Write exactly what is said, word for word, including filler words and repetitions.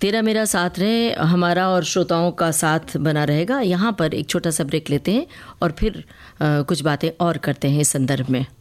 तेरा मेरा साथ रहे हमारा और श्रोताओं का साथ बना रहेगा। यहाँ पर एक छोटा सा ब्रेक लेते हैं और फिर आ, कुछ बातें और करते हैं इस संदर्भ में।